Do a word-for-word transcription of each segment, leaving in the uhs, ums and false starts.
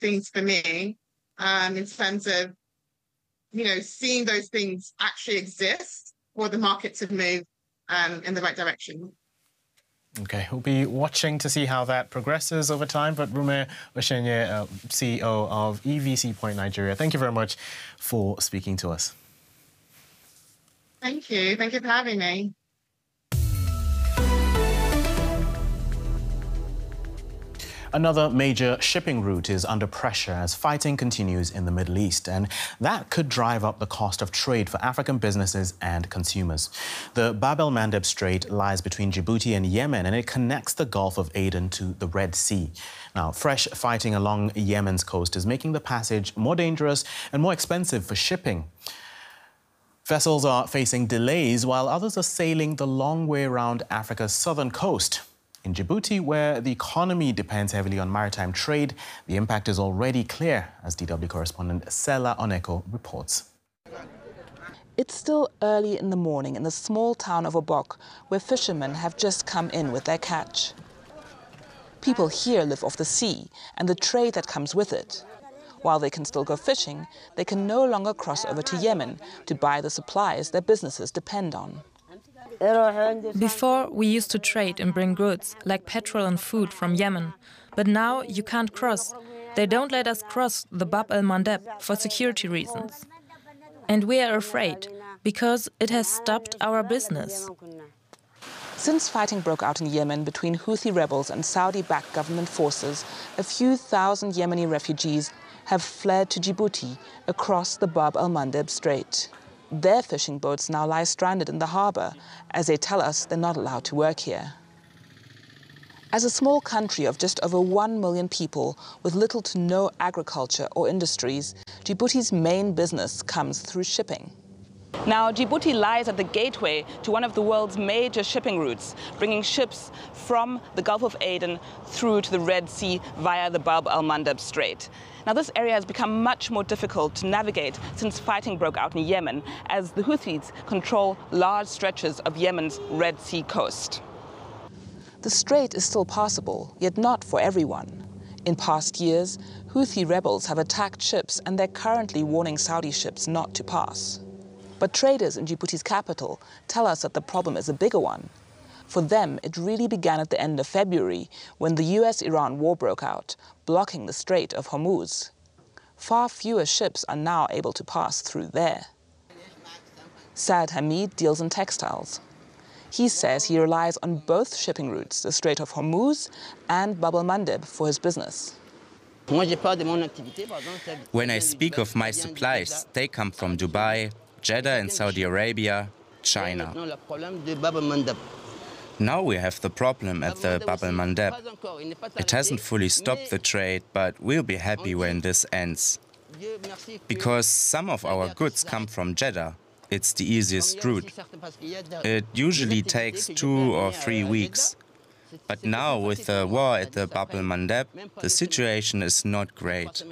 things for me um, in terms of, you know, seeing those things actually exist for the market to move um, in the right direction. OK, we'll be watching to see how that progresses over time. But Rume Oshenye, uh, C E O of E V C Point Nigeria, thank you very much for speaking to us. Thank you. Thank you for having me. Another major shipping route is under pressure as fighting continues in the Middle East, and that could drive up the cost of trade for African businesses and consumers. The Bab el-Mandeb Strait lies between Djibouti and Yemen, and it connects the Gulf of Aden to the Red Sea. Now, fresh fighting along Yemen's coast is making the passage more dangerous and more expensive for shipping. Vessels are facing delays while others are sailing the long way around Africa's southern coast. In Djibouti, where the economy depends heavily on maritime trade, the impact is already clear, as D W correspondent Sela Oneko reports. It's still early in the morning in the small town of Obok, where fishermen have just come in with their catch. People here live off the sea and the trade that comes with it. While they can still go fishing, they can no longer cross over to Yemen to buy the supplies their businesses depend on. Before, we used to trade and bring goods, like petrol and food, from Yemen. But now you can't cross. They don't let us cross the Bab el-Mandeb for security reasons. And we are afraid, because it has stopped our business. Since fighting broke out in Yemen between Houthi rebels and Saudi-backed government forces, a few thousand Yemeni refugees have fled to Djibouti across the Bab el-Mandeb Strait. Their fishing boats now lie stranded in the harbour, as they tell us they're not allowed to work here. As a small country of just over one million people with little to no agriculture or industries, Djibouti's main business comes through shipping. Now, Djibouti lies at the gateway to one of the world's major shipping routes, bringing ships from the Gulf of Aden through to the Red Sea via the Bab el-Mandeb Strait. Now, this area has become much more difficult to navigate since fighting broke out in Yemen, as the Houthis control large stretches of Yemen's Red Sea coast. The strait is still passable, yet not for everyone. In past years, Houthi rebels have attacked ships, and they're currently warning Saudi ships not to pass. But traders in Djibouti's capital tell us that the problem is a bigger one. For them, it really began at the end of February, when the U S Iran war broke out, blocking the Strait of Hormuz. Far fewer ships are now able to pass through there. Saad Hamid deals in textiles. He says he relies on both shipping routes, the Strait of Hormuz and Bab el-Mandeb, for his business. When I speak of my supplies, they come from Dubai, Jeddah in Saudi Arabia, China. Now we have the problem at the Bab el-Mandeb. It hasn't fully stopped the trade, but we'll be happy when this ends. Because some of our goods come from Jeddah. It's the easiest route. It usually takes two or three weeks. But now, with the war at the Bab el-Mandeb, the situation is not great.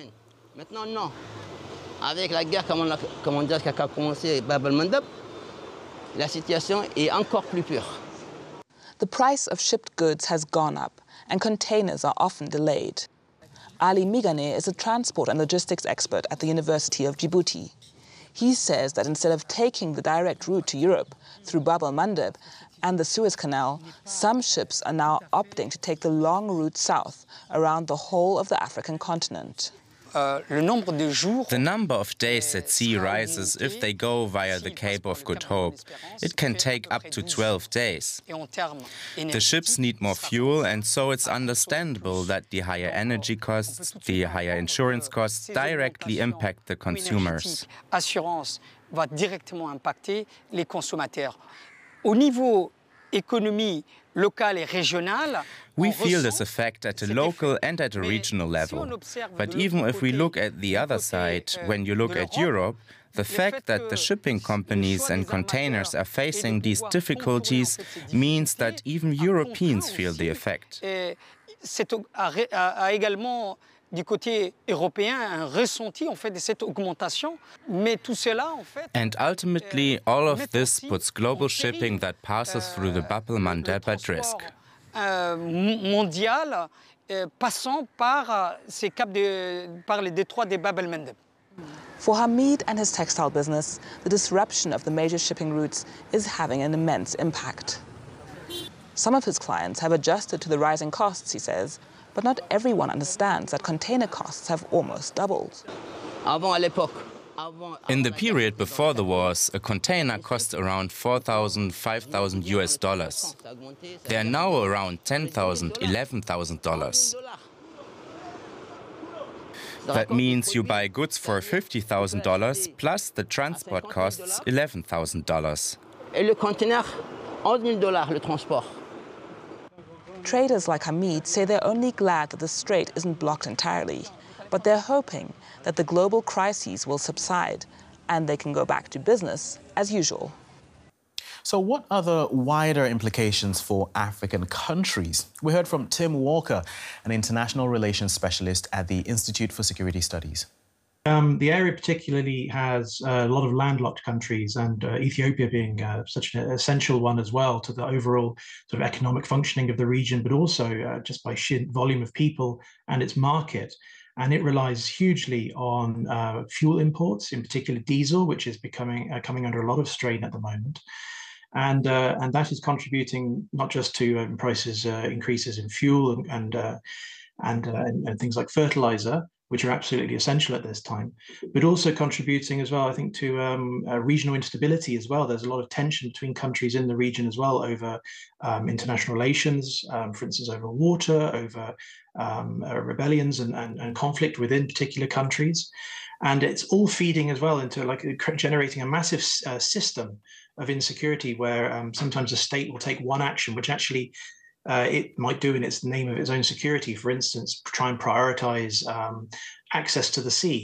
Avec la guerre, comme on dit, qui a commencé Bab el-Mandeb, la situation est encore plus pire. The price of shipped goods has gone up, and containers are often delayed. Ali Migane is a transport and logistics expert at the University of Djibouti. He says that instead of taking the direct route to Europe through Bab el-Mandeb and the Suez Canal, some ships are now opting to take the long route south around the whole of the African continent. The number of days at sea rises if they go via the Cape of Good Hope. It can take up to twelve days. The ships need more fuel, and so it's understandable that the higher energy costs, the higher insurance costs directly impact the consumers. We feel this effect at a local and at a regional level. But even if we look at the other side, when you look at Europe, the fact that the shipping companies and containers are facing these difficulties means that even Europeans feel the effect. Du côté européen, un ressenti en fait de cette augmentation, mais tout cela en fait. And ultimately, all of this puts global shipping that passes through the Bab el-Mandeb at risk. Mondial euh, passant par, euh, ces caps de, par les détroits des Bab el-Mandeb. For Hamid and his textile business, the disruption of the major shipping routes is having an immense impact. Some of his clients have adjusted to the rising costs, he says, but not everyone understands that container costs have almost doubled. In the period before the wars, a container cost around four thousand, five thousand U S dollars. They are now around ten thousand, eleven thousand dollars. That means you buy goods for fifty thousand dollars plus the transport costs eleven thousand dollars. Traders like Hamid say they're only glad that the strait isn't blocked entirely, but they're hoping that the global crises will subside and they can go back to business as usual. So what other wider implications for African countries? We heard from Tim Walker, an international relations specialist at the Institute for Security Studies. Um, the area particularly has a lot of landlocked countries, and uh, Ethiopia being uh, such an essential one as well to the overall sort of economic functioning of the region, but also uh, just by sheer volume of people and its market. And it relies hugely on uh, fuel imports, in particular diesel, which is becoming uh, coming under a lot of strain at the moment. And uh, and that is contributing not just to um, prices uh, increases in fuel and and uh, and, uh, and and things like fertilizer, which are absolutely essential at this time, but also contributing as well, I think, to um, uh, regional instability as well. There's a lot of tension between countries in the region as well over um, international relations, um, for instance, over water, over um, uh, rebellions and, and, and conflict within particular countries. And it's all feeding as well into like generating a massive uh, system of insecurity where um, sometimes a state will take one action, which actually Uh, it might do in its name of its own security, for instance, try and prioritize um, access to the sea,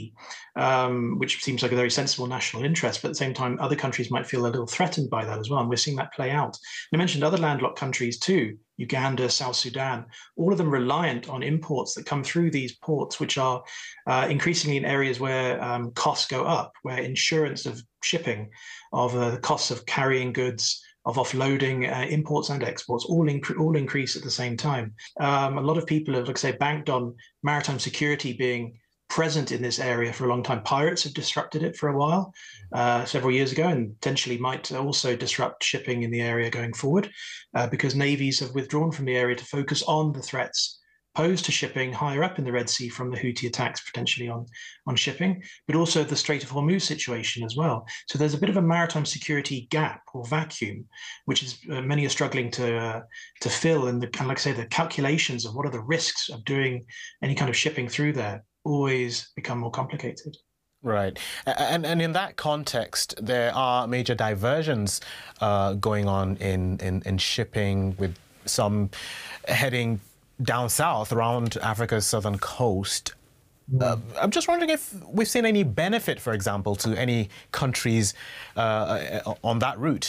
um, which seems like a very sensible national interest, but at the same time, other countries might feel a little threatened by that as well, and we're seeing that play out. I mentioned other landlocked countries too, Uganda, South Sudan, all of them reliant on imports that come through these ports, which are uh, increasingly in areas where um, costs go up, where insurance of shipping, of uh, the costs of carrying goods, of offloading, uh, imports and exports, all, inc- all increase at the same time. Um, a lot of people have, like I say, banked on maritime security being present in this area for a long time. Pirates have disrupted it for a while, uh, several years ago, and potentially might also disrupt shipping in the area going forward, uh, because navies have withdrawn from the area to focus on the threats posed to shipping higher up in the Red Sea from the Houthi attacks potentially on, on shipping, but also the Strait of Hormuz situation as well. So there's a bit of a maritime security gap or vacuum, which is uh, many are struggling to uh, to fill. And the, kind of like I say, the calculations of what are the risks of doing any kind of shipping through there always become more complicated. Right. And and in that context, there are major diversions uh, going on in, in, in shipping, with some heading down south around Africa's southern coast. Uh, I'm just wondering if we've seen any benefit, for example, to any countries uh, on that route.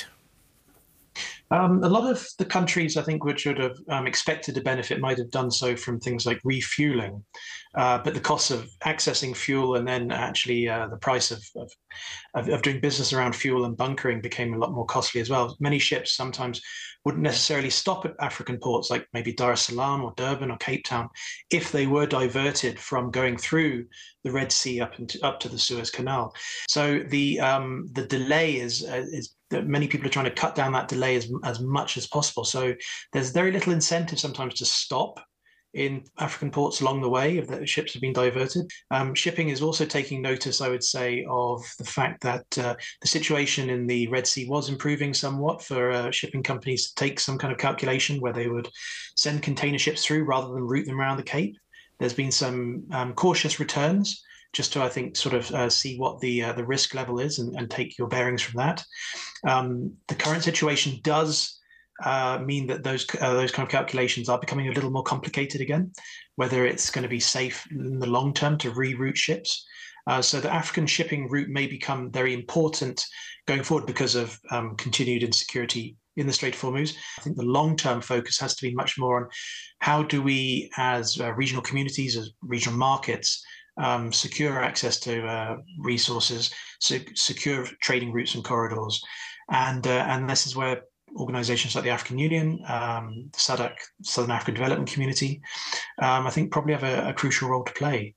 Um, a lot of the countries, I think, which would have um, expected to benefit might have done so from things like refueling, uh, but the cost of accessing fuel and then actually uh, the price of, of, of, of doing business around fuel and bunkering became a lot more costly as well. Many ships sometimes wouldn't necessarily stop at African ports like maybe Dar es Salaam or Durban or Cape Town if they were diverted from going through the Red Sea up into, up to the Suez Canal. So the um, the delay is uh, is that many people are trying to cut down that delay as as much as possible. So there's very little incentive sometimes to stop in African ports along the way if the ships have been diverted. Um, shipping is also taking notice, I would say, of the fact that uh, the situation in the Red Sea was improving somewhat for uh, shipping companies to take some kind of calculation where they would send container ships through rather than route them around the Cape. There's been some um, cautious returns just to, I think, sort of uh, see what the uh, the risk level is and, and take your bearings from that. Um, the current situation does Uh, mean that those uh, those kind of calculations are becoming a little more complicated again, whether it's going to be safe in the long term to reroute ships. Uh, so the African shipping route may become very important going forward because of um, continued insecurity in the Strait of Hormuz. I think the long-term focus has to be much more on how do we, as uh, regional communities, as regional markets, um, secure access to uh, resources, se- secure trading routes and corridors. And uh, and this is where organizations like the African Union, um, the S A D C, Southern African Development Community, um, I think probably have a, a crucial role to play.